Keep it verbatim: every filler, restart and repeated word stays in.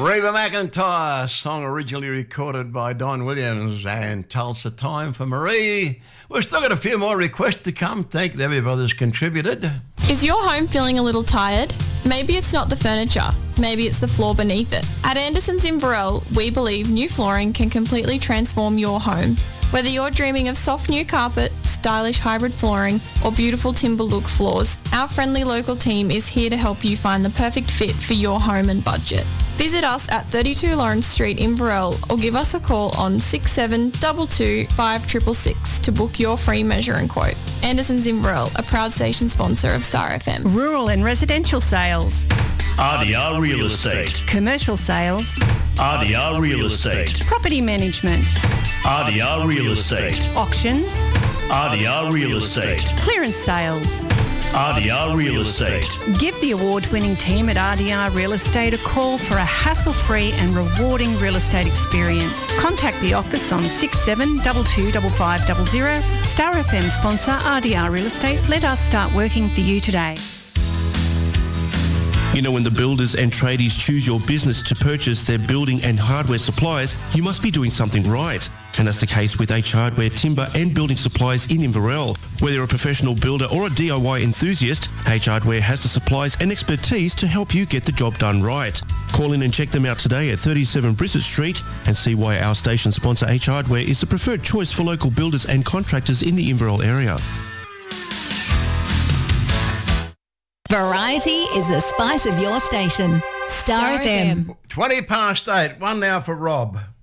Reba McEntire, song originally recorded by Don Williams and Tulsa Time for Marie. We've still got a few more requests to come. Thank you, everybody that's contributed. Is your home feeling a little tired? Maybe it's not the furniture. Maybe it's the floor beneath it. At Anderson's Inverell, we believe new flooring can completely transform your home. Whether you're dreaming of soft new carpet, stylish hybrid flooring, or beautiful timber look floors, our friendly local team is here to help you find the perfect fit for your home and budget. Visit us at thirty-two Lawrence Street, Inverell, or give us a call on six seven two two, five six six six to book your free measure and quote. Anderson's Inverell, a proud station sponsor of Star F M. Rural and residential sales. R D R Real Estate. Commercial sales. R D R Real Estate. Property management. R D R Real Estate. Auctions. R D R Real Estate. Clearance sales. R D R Real Estate. Give the award-winning team at R D R Real Estate a call for a hassle-free and rewarding real estate experience. Contact the office on six seven two two five five zero zero. Star F M sponsor R D R Real Estate. Let us start working for you today. You know, when the builders and tradies choose your business to purchase their building and hardware supplies, you must be doing something right. And that's the case with H Hardware Timber and Building Supplies in Inverell. Whether you're a professional builder or a D I Y enthusiast, H Hardware has the supplies and expertise to help you get the job done right. Call in and check them out today at thirty-seven Brissett Street and see why our station sponsor H Hardware is the preferred choice for local builders and contractors in the Inverell area. Variety is the spice of your station. Star, Star F M. twenty past eight, one now for Rob.